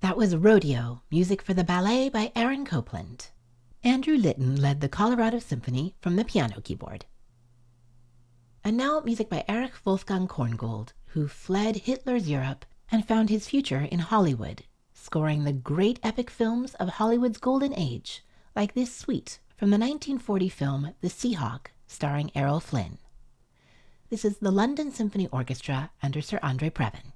That was Rodeo, music for the ballet by Aaron Copland. Andrew Litton led the Colorado Symphony from the piano keyboard. And now music by Erich Wolfgang Korngold, who fled Hitler's Europe and found his future in Hollywood, scoring the great epic films of Hollywood's golden age, like this suite from the 1940 film The Seahawk, starring Errol Flynn. This is the London Symphony Orchestra under Sir Andre Previn.